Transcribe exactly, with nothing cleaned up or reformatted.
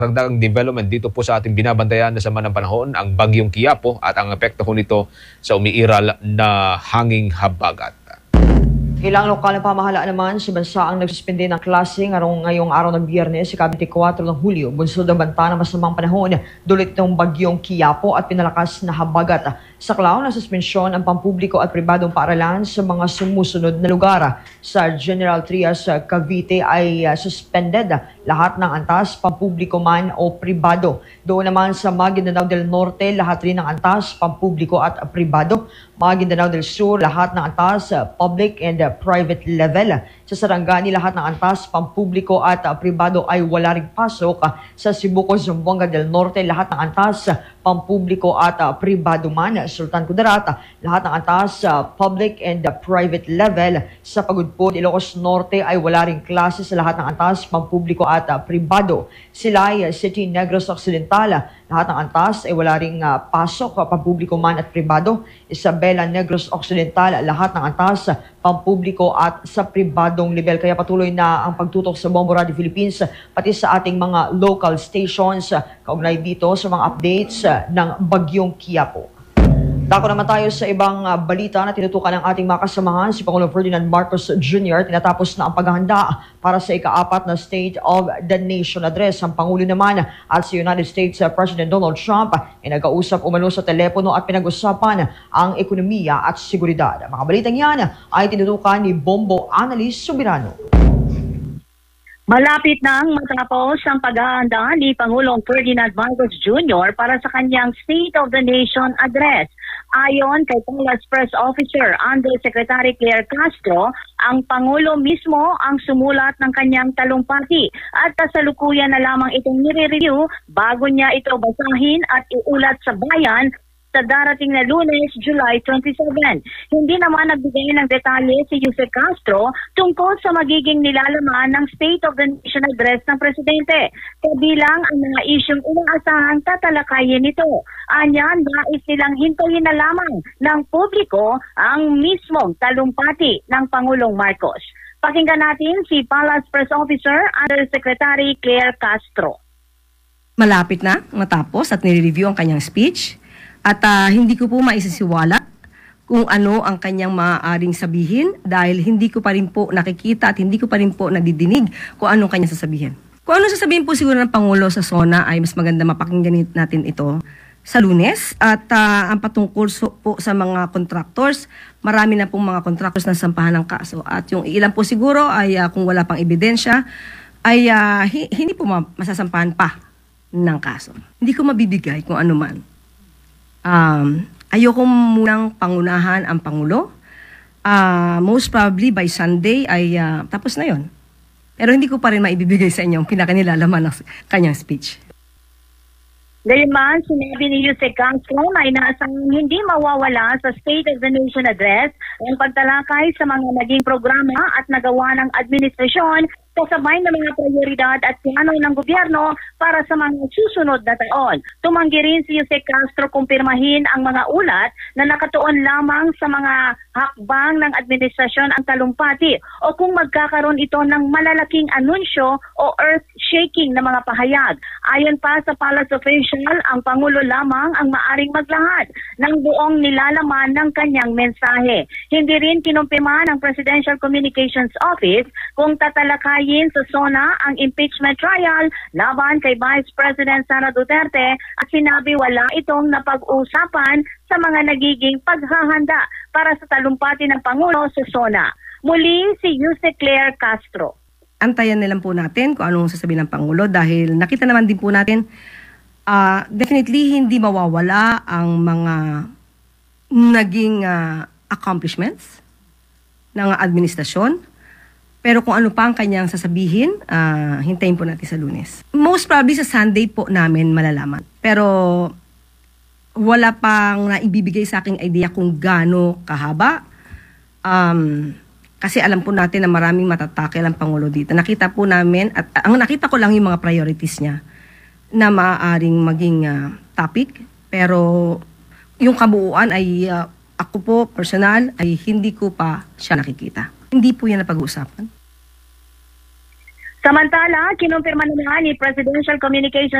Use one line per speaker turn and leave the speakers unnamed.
Dagdagang development dito po sa ating binabantayan na sama ng panahon, ang bagyong Quiapo at ang epekto ko nito sa umiiral na hanging habagat.
Ilang lokal na pamahalaan naman sa bansa ang nagsuspende ng klase ngayong, ngayong araw ng Biyernes, ikabintikwatro ng Hulyo, bunsod ng banta ng masamang panahon, dulot ng bagyong Quiapo at pinalakas na habagat. Sa klaw na suspensyon ang pampubliko at pribadong paaralan sa mga sumusunod na lugar. Sa General Trias, Cavite ay uh, suspended lahat ng antas, pampubliko man o pribado. Doon naman sa Maguindanao del Norte, lahat rin ng antas, pampubliko at pribado. Maguindanao del Sur, lahat ng antas, public and uh, private level. Sa Sarangani, lahat ng antas, pampubliko at uh, pribado ay wala ring pasok. Sa Cebuco, Zamboanga del Norte, lahat ng antas, pampubliko at uh, pribado man. Sultan Kudarat, lahat ng antas, uh, public and uh, private level. Sa Pagudpod, Ilocos Norte ay wala ring klase sa lahat ng antas, pampubliko at uh, pribado. Silay, uh, City Negros Occidental, lahat ng antas ay wala ring uh, pasok, uh, pampubliko man at pribado. Isabela Negros Occidental, lahat ng antas, pampubliko at sa pribadong level. Kaya patuloy na ang pagtutok sa Bombo Radio Philippines pati sa ating mga local stations kaugnay dito sa mga updates ng bagyong Quiapo. Dako naman tayo sa ibang uh, balita na tinutukan ng ating mga kasamahan. Si Pangulong Ferdinand Marcos Junior tinatapos na ang paghahanda para sa ikaapat na State of the Nation Address. Ang Pangulo naman at si United States uh, President Donald Trump ay nag-ausap umano sa telepono at pinag-usapan ang ekonomiya at seguridad. Mga balitang yan ay tinutukan ni Bombo Annalise Subirano.
Malapit nang matapos ang paghahanda ni Pangulong Ferdinand Marcos Junior para sa kanyang State of the Nation Address. Ayon kay Palace Press Officer Undersecretary Claire Castro, ang Pangulo mismo ang sumulat ng kanyang talumpati at kasalukuyan na lamang itong nire-review bago niya ito basahin at iulat sa bayan sa darating na Lunes, July twenty-seven. Hindi naman nagbigay ng detalye si Jose Castro tungkol sa magiging nilalaman ng State of the Nation Address ng Presidente. Kabilang ang mga isyong inaasahang tatalakayin nito. Anya, nais nilang hintayin na lamang ng publiko ang mismong talumpati ng Pangulong Marcos. Pakinggan natin si Palace Press Officer Undersecretary Claire Castro.
Malapit na matapos at nire-review ang kanyang speech. At uh, hindi ko po maisisiwala kung ano ang kanyang maaaring sabihin dahil hindi ko pa rin po nakikita at hindi ko pa rin po nadidinig kung anong kanyang sasabihin. Kung ano sasabihin po siguro ng Pangulo sa SONA ay mas maganda mapakinggan natin ito sa Lunes. At uh, ang patungkol so, po sa mga contractors, marami na pong mga contractors na sampahan ng kaso. At yung ilan po siguro ay uh, kung wala pang ebidensya ay uh, hi hindi po masasampahan pa ng kaso. Hindi ko mabibigay kung ano man. Um, ayoko munang pangunahan ang Pangulo. Uh, most probably by Sunday ay uh, tapos na yon. Pero hindi ko pa rin maibibigay sa inyo ang pinakanilalaman ng kanyang speech.
Gayunman, sinabi ni Jose Castro na inaasang hindi mawawala sa State of the Nation Address ang pagtalakay sa mga naging programa at nagawa ng administrasyon kasabay ng mga prioridad at plano ng gobyerno para sa mga susunod na taon. Tumanggi rin si Jose Castro kumpirmahin ang mga ulat na nakatuon lamang sa mga hakbang ng administrasyon ang talumpati o kung magkakaroon ito ng malalaking anunsyo o earth-shaking na mga pahayag. Ayon pa sa Palace official, ang Pangulo lamang ang maaring maglahad ng buong nilalaman ng kanyang mensahe. Hindi rin kinumpirma ng Presidential Communications Office kung tatalakay sa SONA ang impeachment trial laban kay Vice President Sara Duterte at sinabi wala itong napag-usapan sa mga nagiging paghahanda para sa talumpati ng Pangulo sa SONA. Muli si Jose Claire Castro.
Antayan nilang po natin kung anong sasabihin ng Pangulo dahil nakita naman din po natin uh, definitely hindi mawawala ang mga naging uh, accomplishments ng administrasyon. Pero kung ano pa ang kanyang sasabihin, uh, hintayin po natin sa Lunes. Most probably sa Sunday po namin malalaman. Pero wala pang naibibigay sa aking idea kung gaano kahaba. Um, kasi alam po natin na maraming matatakil ang Pangulo dito. Nakita po namin, at ang nakita ko lang yung mga priorities niya na maaaring maging uh, topic. Pero yung kabuuan ay uh, ako po personal ay hindi ko pa siya nakikita. Hindi po yan na pag-uusapan.
Samantala, kinumpirma naman ni Presidential Communications